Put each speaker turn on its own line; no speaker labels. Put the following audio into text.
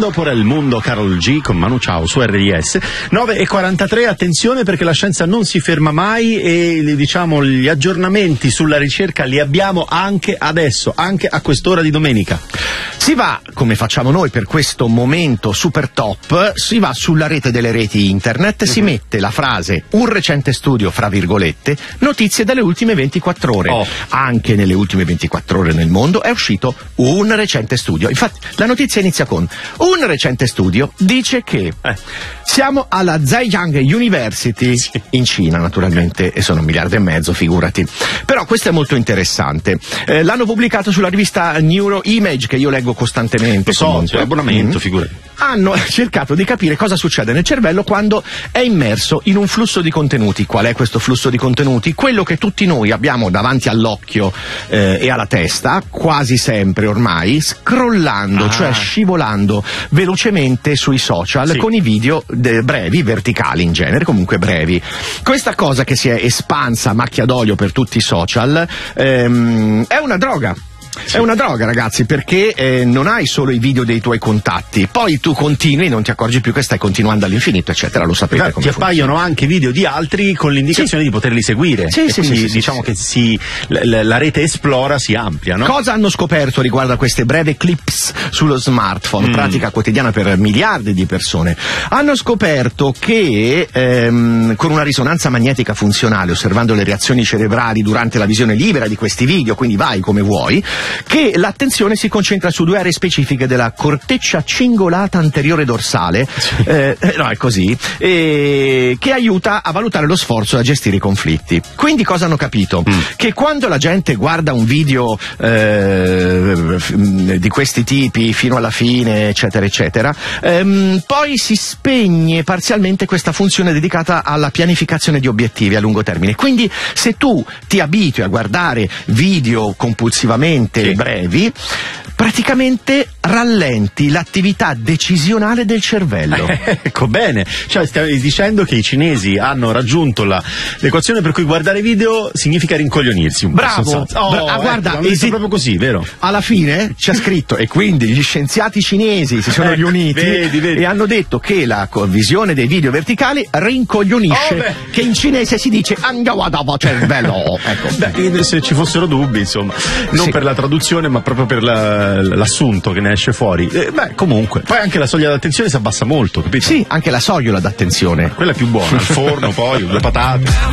dopo era il mondo Karol G con Manu Chao su RDS. 9:43, attenzione perché la scienza non si ferma mai e diciamo gli aggiornamenti sulla ricerca li abbiamo anche adesso, anche a quest'ora di domenica.
Si va, come facciamo noi per questo momento super top, si va sulla rete delle reti internet, si mette la frase un recente studio, fra virgolette, notizie delle ultime 24 ore. Anche nelle ultime 24 ore nel mondo è uscito un recente studio. Infatti la notizia inizia con un recente studio dice che siamo alla Zhejiang University in Cina, naturalmente, e sono 1,5 miliardi, figurati. Però questo è molto interessante. L'hanno pubblicato sulla rivista Neuroimage, che io leggo costantemente.
C'è abbonamento, figurati.
Hanno cercato di capire cosa succede nel cervello quando è immerso in un flusso di contenuti. Qual è questo flusso di contenuti? Quello che tutti noi abbiamo davanti all'occhio e alla testa, quasi sempre ormai, scrollando, cioè scivolando velocemente sui social con i video brevi, verticali in genere, comunque brevi. Questa cosa che si è espansa a macchia d'olio per tutti i social è una droga. È una droga, ragazzi, perché non hai solo i video dei tuoi contatti, poi tu continui, non ti accorgi più che stai continuando all'infinito, eccetera, lo sapete.
Ti appaiono anche video di altri con l'indicazione di poterli seguire. Quindi diciamo che la rete esplora, si amplia, no?
Cosa hanno scoperto riguardo a queste breve clips sullo smartphone, pratica quotidiana per miliardi di persone? Hanno scoperto che con una risonanza magnetica funzionale, osservando le reazioni cerebrali durante la visione libera di questi video, quindi vai come vuoi, che l'attenzione si concentra su 2 aree specifiche della corteccia cingolata anteriore dorsale, no è così, che aiuta a valutare lo sforzo e a gestire i conflitti. Quindi cosa hanno capito? Che quando la gente guarda un video di questi tipi fino alla fine, eccetera eccetera, poi si spegne parzialmente questa funzione dedicata alla pianificazione di obiettivi a lungo termine. Quindi se tu ti abitui a guardare video compulsivamente brevi, praticamente rallenti l'attività decisionale del cervello.
Ecco, bene. Cioè stavi dicendo che i cinesi hanno raggiunto l'equazione per cui guardare video significa rincoglionirsi.
Bravo. Guarda,
è proprio così, vero?
Alla fine c'è scritto, e quindi gli scienziati cinesi si sono riuniti e hanno detto che la visione dei video verticali rincoglionisce, che in cinese si dice angawadava cervello. Ecco.
Se ci fossero dubbi, insomma, non per la traduzione ma proprio per l'assunto che ne esce fuori. Comunque poi anche la soglia d'attenzione si abbassa molto, capito?
Sì, anche la soglia d'attenzione,
quella è più buona, al forno, poi 2 patate.